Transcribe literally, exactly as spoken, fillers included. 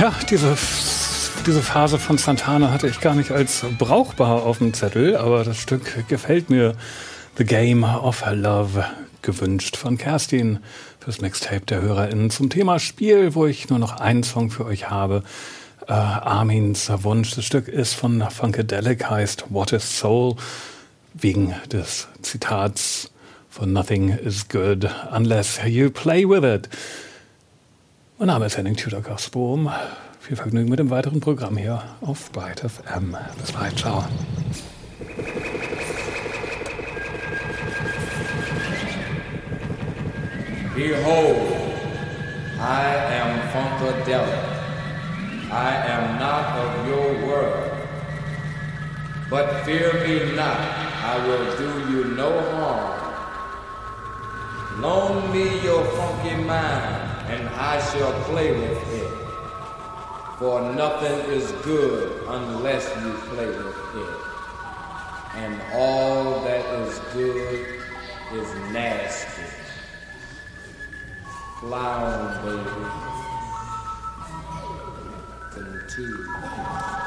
Ja, diese, diese Phase von Santana hatte ich gar nicht als brauchbar auf dem Zettel, aber das Stück gefällt mir. The Game of Love, gewünscht von Kerstin fürs Mixtape der HörerInnen zum Thema Spiel, wo ich nur noch einen Song für euch habe. Äh, Armins Wunsch. Das Stück ist von Funkadelic, heißt What is Soul, wegen des Zitats von Nothing is good unless you play with it. Mein Name ist Henning Tudor-Gosbohm. Viel Vergnügen mit dem weiteren Programm hier auf Byte F M. Bis bald, ciao. Behold, I am Funkadelic. I am not of your world. But fear me not, I will do you no harm. Loan me your funky mind, and I shall play with it. For nothing is good unless you play with it. And all that is good is nasty. Fly on, baby. Continue.